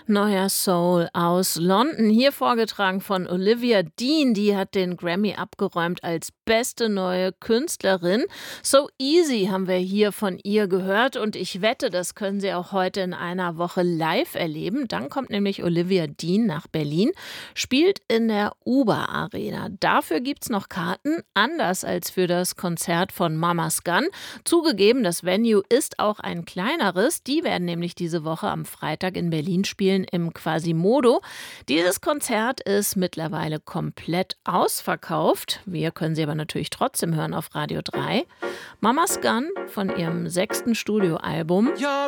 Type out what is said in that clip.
Neuer Soul aus London, hier vorgetragen von Olivia Dean. Die hat den Grammy abgeräumt als beste neue Künstlerin. So Easy haben wir hier von ihr gehört und ich wette, das können Sie auch heute in einer Woche live erleben. Dann kommt nämlich Olivia Dean nach Berlin, spielt in der Uber Arena. Dafür gibt's noch Karten, anders als für das Konzert von Mama's Gun. Zugegeben, das Venue ist auch ein kleineres. Die werden nämlich diese Woche am Freitag in Berlin spielen im Quasimodo. Dieses Konzert ist mittlerweile komplett ausverkauft. Wir können sie aber natürlich trotzdem hören auf Radio 3. Mama's Gun von ihrem 6. Studioalbum. You're